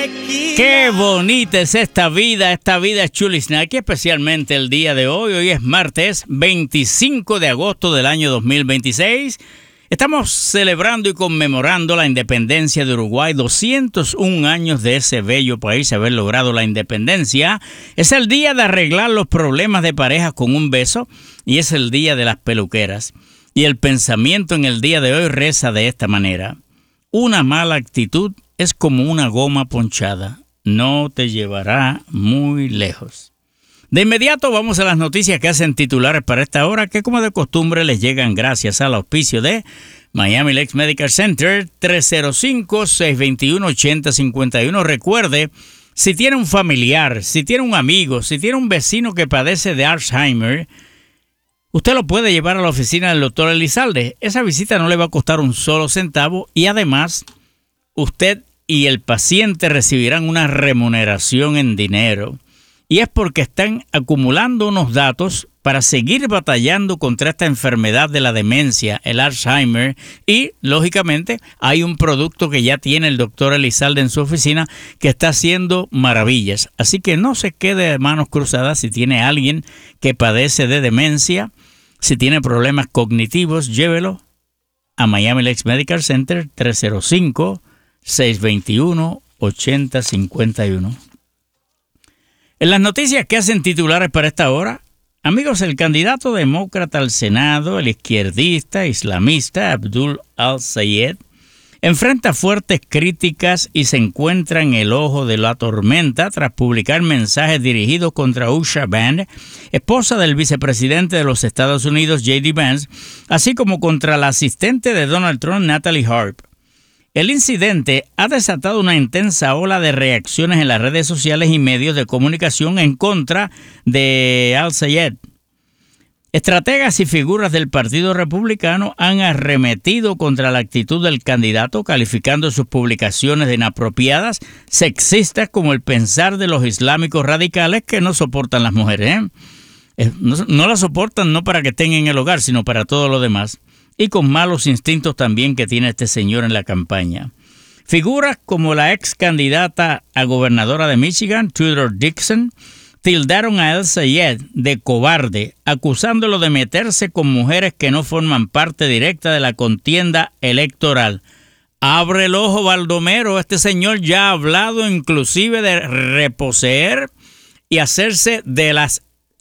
Qué bonita es esta vida es chulisnaki, especialmente el día de hoy. Hoy es martes 25 de agosto del año 2026. Estamos celebrando y conmemorando la independencia de Uruguay, 201 años de ese bello país haber logrado la independencia. Es el día de arreglar los problemas de pareja con un beso y es el día de las peluqueras. Y el pensamiento en el día de hoy reza de esta manera: una mala actitud es como una goma ponchada, no te llevará muy lejos. De inmediato vamos a las noticias que hacen titulares para esta hora, que como de costumbre les llegan gracias al auspicio de Miami Lakes Medical Center, 305-621-8051. Recuerde, si tiene un familiar, si tiene un amigo, si tiene un vecino que padece de Alzheimer, usted lo puede llevar a la oficina del doctor Elizalde. Esa visita no le va a costar un solo centavo y además usted y el paciente recibirán una remuneración en dinero. Y es porque están acumulando unos datos para seguir batallando contra esta enfermedad de la demencia, el Alzheimer. Y, lógicamente, hay un producto que ya tiene el doctor Elizalde en su oficina que está haciendo maravillas. Así que no se quede de manos cruzadas si tiene alguien que padece de demencia, si tiene problemas cognitivos, llévelo a Miami Lakes Medical Center, 305-621-8051. En las noticias que hacen titulares para esta hora, amigos, el candidato demócrata al Senado, el izquierdista islamista Abdul al-Sayed, enfrenta fuertes críticas y se encuentra en el ojo de la tormenta tras publicar mensajes dirigidos contra Usha Band, esposa del vicepresidente de los Estados Unidos, J.D. Vance, así como contra la asistente de Donald Trump, Natalie Harp. El incidente ha desatado una intensa ola de reacciones en las redes sociales y medios de comunicación en contra de al-Sayed. Estrategas y figuras del Partido Republicano han arremetido contra la actitud del candidato, calificando sus publicaciones de inapropiadas, sexistas, como el pensar de los islámicos radicales que no soportan las mujeres. No las soportan no para que estén en el hogar, sino para todo lo demás. Y con malos instintos también que tiene este señor en la campaña. Figuras como la ex candidata a gobernadora de Michigan, Tudor Dixon, tildaron a al-Sayed de cobarde, acusándolo de meterse con mujeres que no forman parte directa de la contienda electoral. Abre el ojo, Baldomero, este señor ya ha hablado inclusive de reposeer y hacerse de las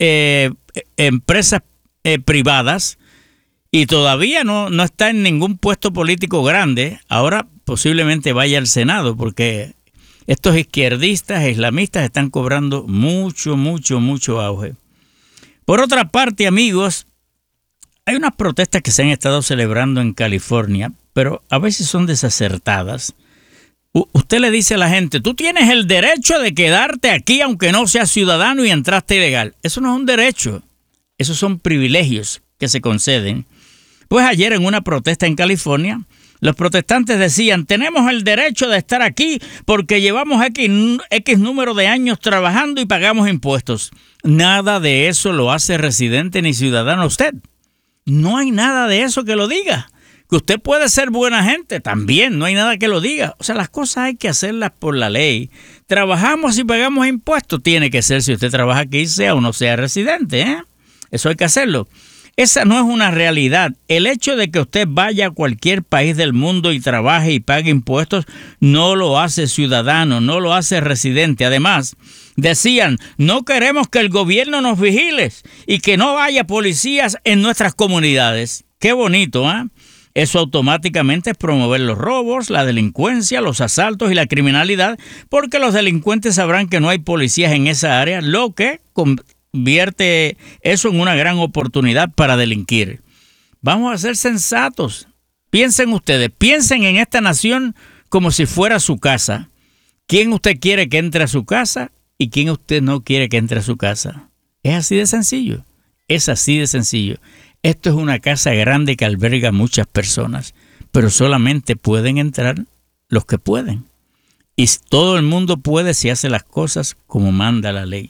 empresas privadas. Y todavía no está en ningún puesto político grande. Ahora posiblemente vaya al Senado porque estos izquierdistas e islamistas están cobrando mucho auge. Por otra parte, amigos, hay unas protestas que se han estado celebrando en California, pero a veces son desacertadas. Usted le dice a la gente: tú tienes el derecho de quedarte aquí aunque no seas ciudadano y entraste ilegal. Eso no es un derecho. Esos son privilegios que se conceden. Pues ayer en una protesta en California, los protestantes decían: tenemos el derecho de estar aquí porque llevamos X número de años trabajando y pagamos impuestos. Nada de eso lo hace residente ni ciudadano usted. No hay nada de eso que lo diga. Que usted puede ser buena gente, también no hay nada que lo diga. O sea, las cosas hay que hacerlas por la ley. Trabajamos y pagamos impuestos. Tiene que ser, si usted trabaja aquí, sea o no sea residente, Eso hay que hacerlo. Esa no es una realidad. El hecho de que usted vaya a cualquier país del mundo y trabaje y pague impuestos no lo hace ciudadano, no lo hace residente. Además, decían: no queremos que el gobierno nos vigile y que no haya policías en nuestras comunidades. Qué bonito, ¿eh? Eso automáticamente es promover los robos, la delincuencia, los asaltos y la criminalidad, porque los delincuentes sabrán que no hay policías en esa área, lo que convierte eso en una gran oportunidad para delinquir. Vamos a ser sensatos. Piensen ustedes, piensen en esta nación como si fuera su casa. ¿Quién usted quiere que entre a su casa y quién usted no quiere que entre a su casa? Es así de sencillo. Es así de sencillo. Esto es una casa grande que alberga muchas personas, pero solamente pueden entrar los que pueden. Y todo el mundo puede si hace las cosas como manda la ley.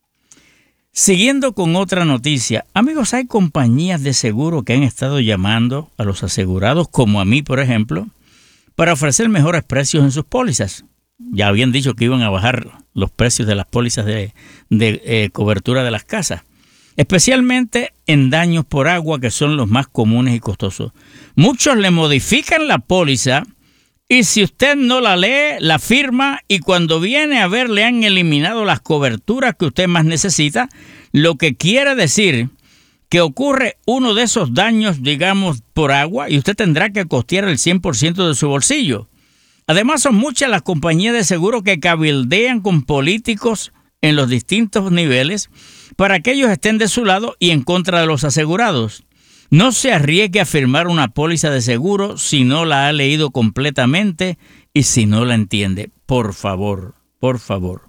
Siguiendo con otra noticia, amigos, hay compañías de seguro que han estado llamando a los asegurados, como a mí, por ejemplo, para ofrecer mejores precios en sus pólizas. Ya habían dicho que iban a bajar los precios de las pólizas de cobertura de las casas, especialmente en daños por agua, que son los más comunes y costosos. Muchos le modifican la póliza y si usted no la lee, la firma, y cuando viene a ver le han eliminado las coberturas que usted más necesita, lo que quiere decir que ocurre uno de esos daños, digamos, por agua, y usted tendrá que costear el 100% de su bolsillo. Además, son muchas las compañías de seguro que cabildean con políticos en los distintos niveles para que ellos estén de su lado y en contra de los asegurados. No se arriesgue a firmar una póliza de seguro si no la ha leído completamente y si no la entiende. Por favor, por favor.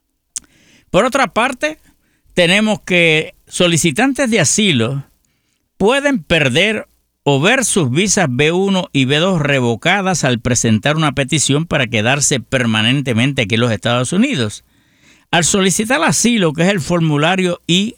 Por otra parte, tenemos que solicitantes de asilo pueden perder o ver sus visas B1 y B2 revocadas al presentar una petición para quedarse permanentemente aquí en los Estados Unidos. Al solicitar asilo, que es el formulario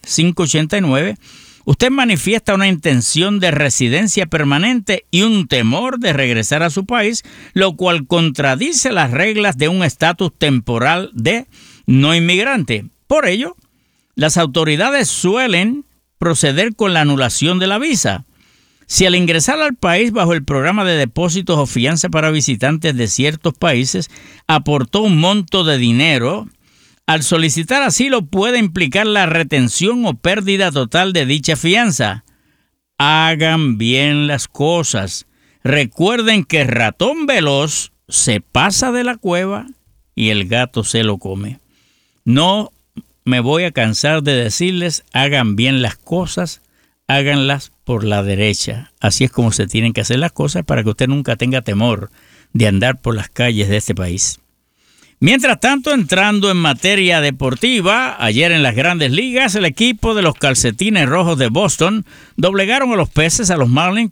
I-589, usted manifiesta una intención de residencia permanente y un temor de regresar a su país, lo cual contradice las reglas de un estatus temporal de no inmigrante. Por ello, las autoridades suelen proceder con la anulación de la visa. Si al ingresar al país bajo el programa de depósitos o fianza para visitantes de ciertos países aportó un monto de dinero, al solicitar asilo puede implicar la retención o pérdida total de dicha fianza. Hagan bien las cosas. Recuerden que el ratón veloz se pasa de la cueva y el gato se lo come. No me voy a cansar de decirles, hagan bien las cosas, háganlas por la derecha. Así es como se tienen que hacer las cosas para que usted nunca tenga temor de andar por las calles de este país. Mientras tanto, entrando en materia deportiva, ayer en las Grandes Ligas, el equipo de los Calcetines Rojos de Boston doblegaron a los Peces a los Marlins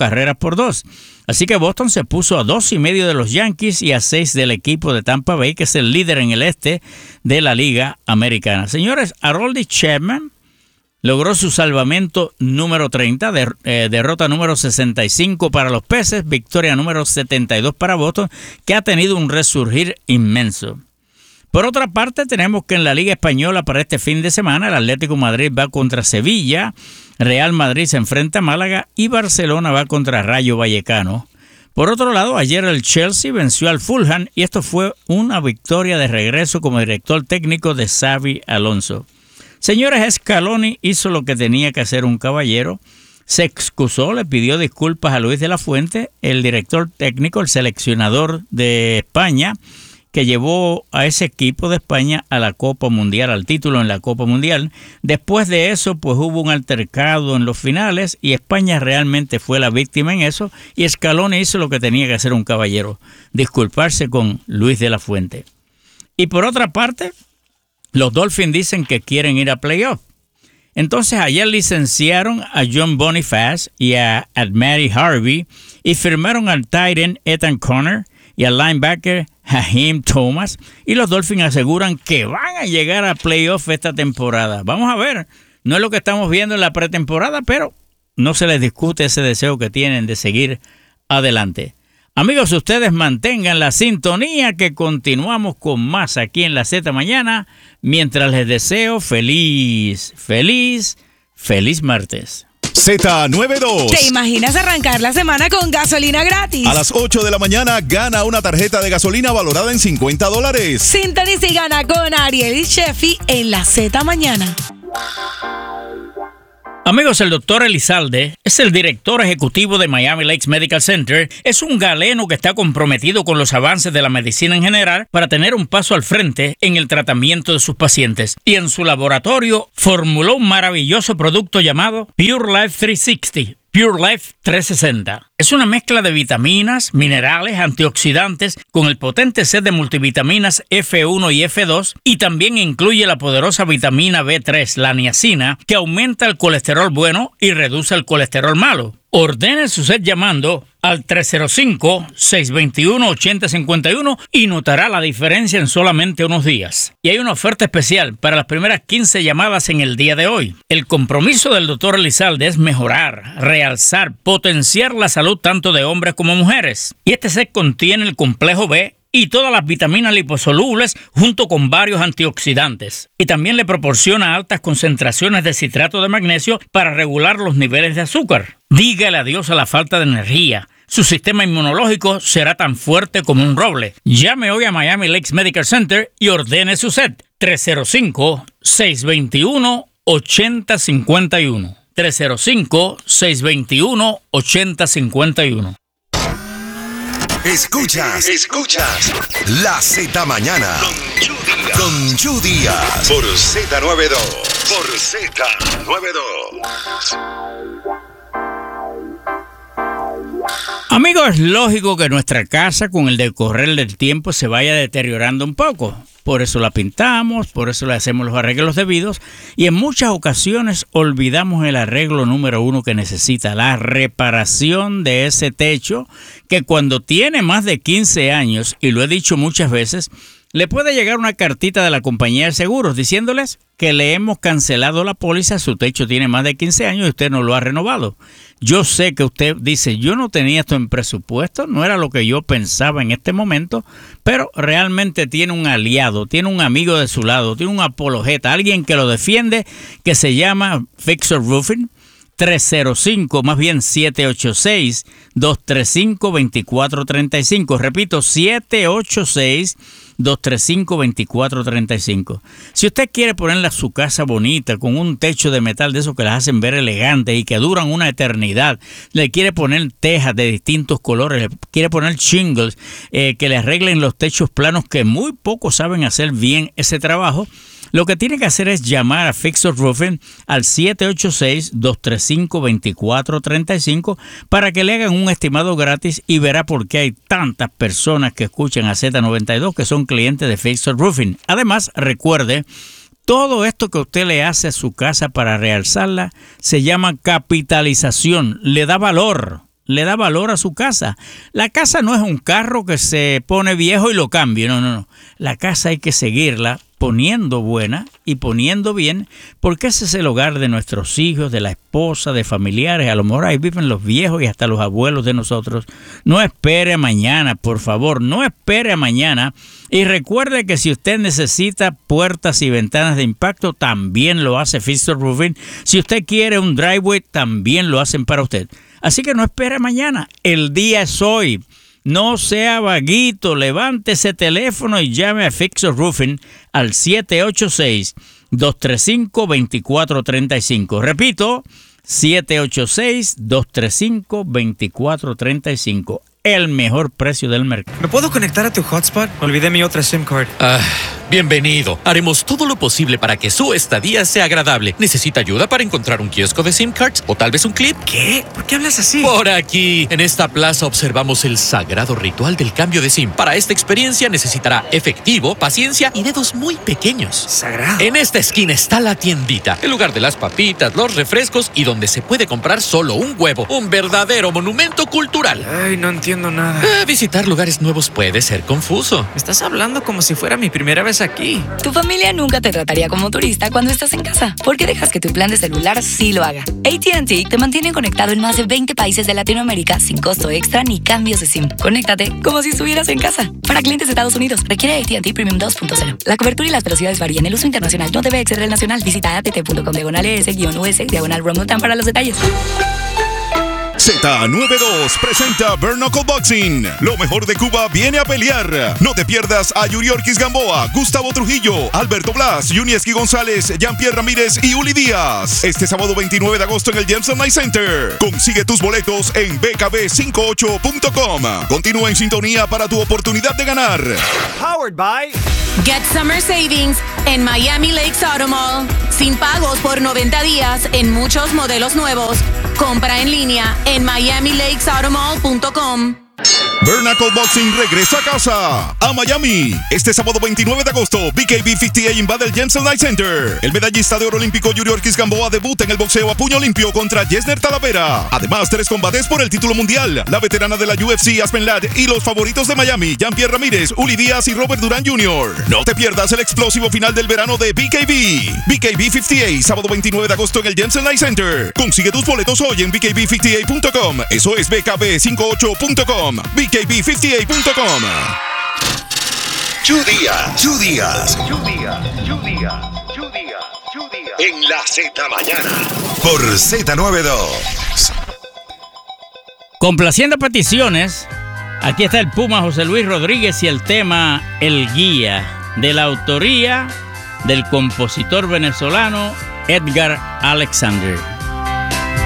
4-2. Así que Boston se puso a 2.5 de los Yankees y a 6 del equipo de Tampa Bay, que es el líder en el este de la Liga Americana. Señores, Aroldis Chapman logró su salvamento número 30, derrota número 65 para los Peces, victoria número 72 para Boston, que ha tenido un resurgir inmenso. Por otra parte, tenemos que en la Liga Española para este fin de semana, el Atlético de Madrid va contra Sevilla, Real Madrid se enfrenta a Málaga y Barcelona va contra Rayo Vallecano. Por otro lado, ayer el Chelsea venció al Fulham y esto fue una victoria de regreso como director técnico de Xabi Alonso. Señores, Scaloni hizo lo que tenía que hacer un caballero, se excusó, le pidió disculpas a Luis de la Fuente, el director técnico, el seleccionador de España, que llevó a ese equipo de España a la Copa Mundial, al título en la Copa Mundial. Después de eso, pues hubo un altercado en los finales y España realmente fue la víctima en eso y Scaloni hizo lo que tenía que hacer un caballero, disculparse con Luis de la Fuente. Y por otra parte, los Dolphins dicen que quieren ir a playoff. Entonces ayer licenciaron a John Boniface y a Matty Harvey y firmaron al tight end Ethan Conner y al linebacker Hakeem Thomas. Y los Dolphins aseguran que van a llegar a playoff esta temporada. Vamos a ver, no es lo que estamos viendo en la pretemporada, pero no se les discute ese deseo que tienen de seguir adelante. Amigos, ustedes mantengan la sintonía que continuamos con más aquí en la Z Mañana, mientras les deseo feliz martes. Z92. ¿Te imaginas arrancar la semana con gasolina gratis? A las 8 de la mañana gana una tarjeta de gasolina valorada en $50. Sintoniza y gana con Ariel y Sheffy en la Z Mañana. Amigos, el doctor Elizalde es el director ejecutivo de Miami Lakes Medical Center. Es un galeno que está comprometido con los avances de la medicina en general para tener un paso al frente en el tratamiento de sus pacientes. Y en su laboratorio formuló un maravilloso producto llamado Pure Life 360. Pure Life 360. Es una mezcla de vitaminas, minerales, antioxidantes con el potente set de multivitaminas F1 y F2 y también incluye la poderosa vitamina B3, la niacina, que aumenta el colesterol bueno y reduce el colesterol malo. Ordene su set llamando al 305-621-8051 y notará la diferencia en solamente unos días. Y hay una oferta especial para las primeras 15 llamadas en el día de hoy. El compromiso del Dr. Elizalde es mejorar, realzar, potenciar la salud tanto de hombres como mujeres. Y este set contiene el complejo B, y todas las vitaminas liposolubles junto con varios antioxidantes. Y también le proporciona altas concentraciones de citrato de magnesio para regular los niveles de azúcar. Dígale adiós a la falta de energía. Su sistema inmunológico será tan fuerte como un roble. Llame hoy a Miami Lakes Medical Center y ordene su set. 305-621-8051. 305-621-8051. Escuchas La Z Mañana con Yu Díaz por Z92. Por Z92. Amigos, es lógico que nuestra casa con el decorrer del tiempo se vaya deteriorando un poco. Por eso la pintamos, por eso le hacemos los arreglos debidos y en muchas ocasiones olvidamos el arreglo número uno que necesita, la reparación de ese techo que cuando tiene más de 15 años, y lo he dicho muchas veces, le puede llegar una cartita de la compañía de seguros diciéndoles que le hemos cancelado la póliza, su techo tiene más de 15 años y usted no lo ha renovado. Yo sé que usted dice, yo no tenía esto en presupuesto, no era lo que yo pensaba en este momento, pero realmente tiene un aliado, tiene un amigo de su lado, tiene un apologeta, alguien que lo defiende, que se llama Fixer Roofing. 785-235-2435. Repito, 786-235-2435. Si usted quiere ponerle a su casa bonita, con un techo de metal de esos que las hacen ver elegantes y que duran una eternidad, le quiere poner tejas de distintos colores, le quiere poner shingles que le arreglen los techos planos, que muy pocos saben hacer bien ese trabajo, lo que tiene que hacer es llamar a Fixer Roofing al 786-235-2435 para que le hagan un estimado gratis y verá por qué hay tantas personas que escuchan a Z92 que son clientes de Fixer Roofing. Además, recuerde, todo esto que usted le hace a su casa para realzarla se llama capitalización, le da valor a su casa. La casa no es un carro que se pone viejo y lo cambia, no. La casa hay que seguirla poniendo buena y poniendo bien, porque ese es el hogar de nuestros hijos, de la esposa, de familiares. A lo mejor ahí viven los viejos y hasta los abuelos de nosotros. No espere a mañana, por favor, no espere a mañana. Y recuerde que si usted necesita puertas y ventanas de impacto, también lo hace Fixer Roofing. Si usted quiere un driveway, también lo hacen para usted. Así que no espere mañana, el día es hoy. No sea vaguito, levante ese teléfono y llame a Fixer Roofing al 786-235-2435. Repito, 786-235-2435. El mejor precio del mercado. ¿Me puedo conectar a tu hotspot? Olvidé mi otra SIM card. Bienvenido. Haremos todo lo posible para que su estadía sea agradable. ¿Necesita ayuda para encontrar un kiosco de SIM cards? ¿O tal vez un clip? ¿Qué? ¿Por qué hablas así? Por aquí. En esta plaza observamos el sagrado ritual del cambio de SIM. Para esta experiencia necesitará efectivo, paciencia y dedos muy pequeños. ¿Sagrado? En esta esquina está la tiendita, el lugar de las papitas, los refrescos y donde se puede comprar solo un huevo. Un verdadero monumento cultural. Ay, no entiendo nada. Visitar lugares nuevos puede ser confuso. Me estás hablando como si fuera mi primera vez aquí. Tu familia nunca te trataría como turista cuando estás en casa. ¿Por qué dejas que tu plan de celular sí lo haga? AT&T te mantiene conectado en más de 20 países de Latinoamérica sin costo extra ni cambios de SIM. Conéctate como si estuvieras en casa. Para clientes de Estados Unidos, requiere AT&T Premium 2.0. La cobertura y las velocidades varían. El uso internacional no debe exceder el nacional. Visita att.com/ES-US/Roam para los detalles. Z92 presenta Bare Knuckle Boxing. Lo mejor de Cuba viene a pelear. No te pierdas a Yuriorkis Gamboa, Gustavo Trujillo, Alberto Blas, Yunieski González, Jean-Pierre Ramírez y Uli Díaz. Este sábado 29 de agosto en el Jameson Night Center. Consigue tus boletos en bkb58.com. Continúa en sintonía para tu oportunidad de ganar. Powered by Get Summer Savings en Miami Lakes Auto Mall. Sin pagos por 90 días en muchos modelos nuevos. Compra en línea en miamilakesautomall.com. Bare Knuckle Boxing regresa a casa, a Miami. Este sábado 29 de agosto, BKB 58 invade el Jameson Night Center. El medallista de oro olímpico Yuriorkis Gamboa debuta en el boxeo a puño limpio contra Jesner Talavera. Además, 3 combates por el título mundial. La veterana de la UFC, Aspen Ladd, y los favoritos de Miami, Jean-Pierre Ramírez, Uli Díaz y Robert Durán Jr. No te pierdas el explosivo final del verano de BKB. BKB 58, sábado 29 de agosto en el Jameson Night Center. Consigue tus boletos hoy en bkb58.com. Eso es bkb58.com. bkb58.com. Díaz. En la Z Mañana. Por Z92. Complaciendo peticiones, aquí está el Puma José Luis Rodríguez y el tema El Guía, de la autoría del compositor venezolano Edgar Alexander.